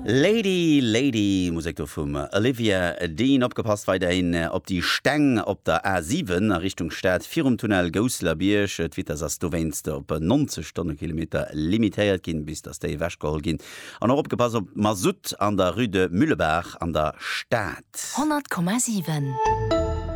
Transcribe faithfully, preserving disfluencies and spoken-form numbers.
Lady, Lady, Musik vum Olivia Dean opgepasst weiterhin op die Stäng op der A sieben Richtung Stadt Virumtunnel Goslerbiersch wit ass du west op neunzig Stundenkilometer limitéiert gin bis das déi wäschgehol gin. An opgepasst op Masut an der Rue de Müllebach an der Stadt. hundert Komma sieben